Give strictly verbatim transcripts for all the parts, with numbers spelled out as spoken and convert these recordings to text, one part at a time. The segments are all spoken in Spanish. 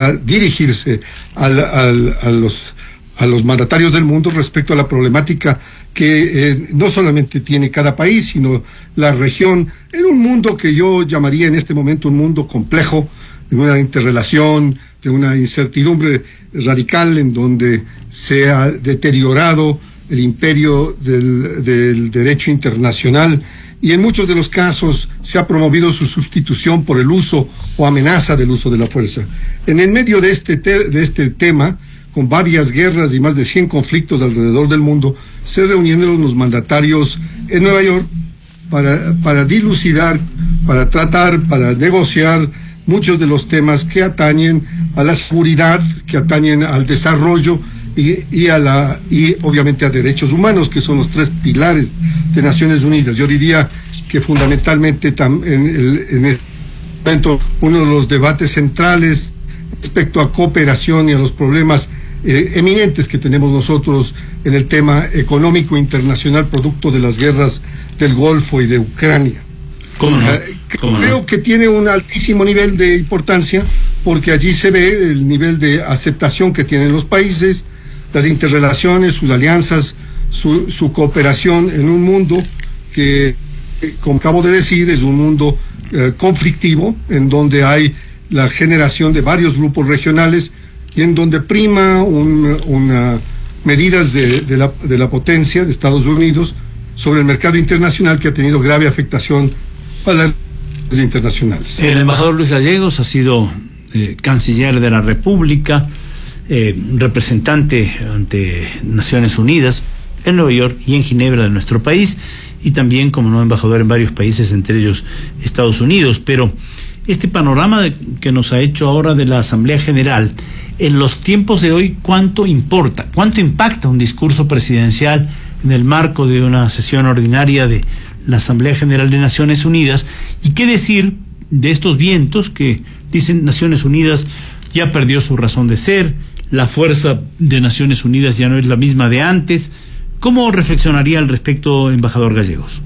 para dirigirse al, al, a los a los mandatarios del mundo respecto a la problemática que eh, no solamente tiene cada país, sino la región, en un mundo que yo llamaría en este momento un mundo complejo, de una interrelación, de una incertidumbre radical, en donde se ha deteriorado el imperio del, del derecho internacional, y en muchos de los casos se ha promovido su sustitución por el uso o amenaza del uso de la fuerza. En el medio de este, te, de este tema, con varias guerras y más de cien conflictos alrededor del mundo, se reunieron los mandatarios en Nueva York para, para dilucidar, para tratar, para negociar muchos de los temas que atañen a la seguridad, que atañen al desarrollo y, y, a la, y obviamente a derechos humanos, que son los tres pilares de Naciones Unidas. Yo diría que fundamentalmente tam, en, el, en el momento uno de los debates centrales respecto a cooperación y a los problemas eh, eminentes que tenemos nosotros en el tema económico internacional producto de las guerras del Golfo y de Ucrania. ¿Cómo no? Eh, ¿Cómo creo no? que tiene un altísimo nivel de importancia, porque allí se ve el nivel de aceptación que tienen los países, las interrelaciones, sus alianzas, su, su cooperación en un mundo que, como acabo de decir, es un mundo eh, conflictivo, en donde hay la generación de varios grupos regionales y en donde prima un, una medidas de, de, la, de la potencia de Estados Unidos sobre el mercado internacional, que ha tenido grave afectación para las internacionales. El embajador Luis Gallegos ha sido eh, canciller de la República, eh, representante ante Naciones Unidas en Nueva York y en Ginebra de nuestro país, y también como no embajador en varios países, entre ellos Estados Unidos. Pero este panorama de, que nos ha hecho ahora de la Asamblea General, en los tiempos de hoy, ¿cuánto importa? ¿Cuánto impacta un discurso presidencial en el marco de una sesión ordinaria de la Asamblea General de Naciones Unidas? ¿Y qué decir de estos vientos que dicen Naciones Unidas ya perdió su razón de ser, la fuerza de Naciones Unidas ya no es la misma de antes? ¿Cómo reflexionaría al respecto, embajador Gallegos?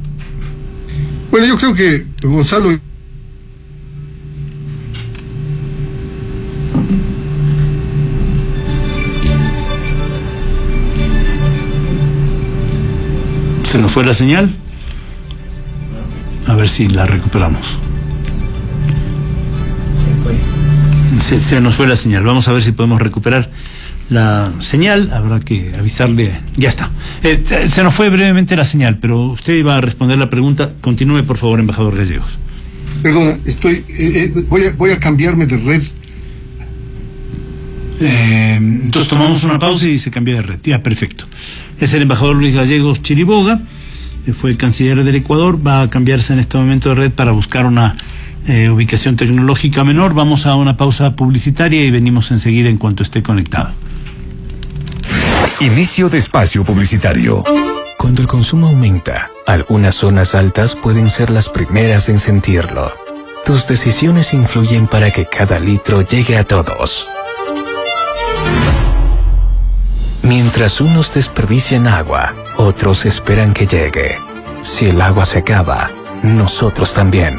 Bueno, yo creo que Gonzalo... ¿Se nos fue la señal? A ver si la recuperamos. Se fue. Se, se nos fue la señal. Vamos a ver si podemos recuperar la señal. Habrá que avisarle. Ya está. Eh, se, se nos fue brevemente la señal, pero usted iba a responder la pregunta. Continúe, por favor, embajador Gallegos. Perdona, estoy, eh, eh, voy, a, voy a cambiarme de red. Eh, entonces tomamos una pausa y se cambia de red. Ya, perfecto. Es el embajador Luis Gallegos Chiriboga, que fue canciller del Ecuador. Va a cambiarse en este momento de red para buscar una eh, ubicación tecnológica menor. Vamos a una pausa publicitaria y venimos enseguida en cuanto esté conectado. Inicio de espacio publicitario. Cuando el consumo aumenta, algunas zonas altas pueden ser las primeras en sentirlo. Tus decisiones influyen para que cada litro llegue a todos. Mientras unos desperdician agua, otros esperan que llegue. Si el agua se acaba, nosotros también.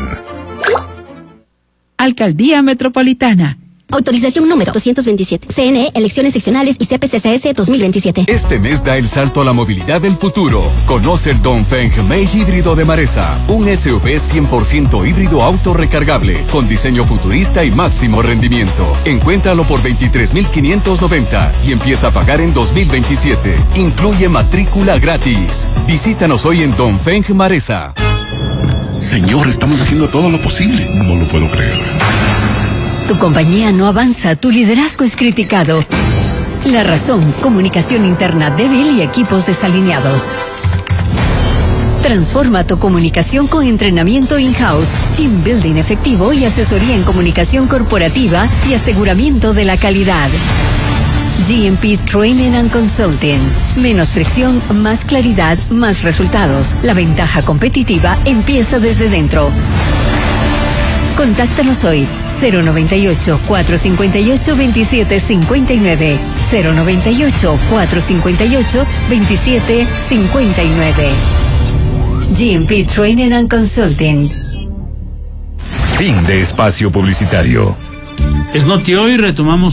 Alcaldía Metropolitana. Autorización número doscientos veintisiete. C N E, elecciones seccionales y C P C C S dos mil veintisiete. Este mes da el salto a la movilidad del futuro. Conoce el Dongfeng Meiji híbrido de Maresa. Un S U V cien por ciento híbrido autorrecargable, con diseño futurista y máximo rendimiento. Encuéntralo por veintitrés mil quinientos noventa y empieza a pagar en dos mil veintisiete. Incluye matrícula gratis. Visítanos hoy en Dongfeng Maresa. Señor, estamos haciendo todo lo posible. No lo puedo creer. Tu compañía no avanza, tu liderazgo es criticado. La razón, comunicación interna débil y equipos desalineados. Transforma tu comunicación con entrenamiento in-house, team building efectivo y asesoría en comunicación corporativa y aseguramiento de la calidad. G M P Training and Consulting. Menos fricción, más claridad, más resultados. La ventaja competitiva empieza desde dentro. Contáctanos hoy, cero noventa y ocho, cuatrocientos cincuenta y ocho, veintisiete cincuenta y nueve, cero noventa y ocho, cuatrocientos cincuenta y ocho, veintisiete cincuenta y nueve. G M P Training and Consulting. Fin de espacio publicitario. Es Noti Hoy, retomamos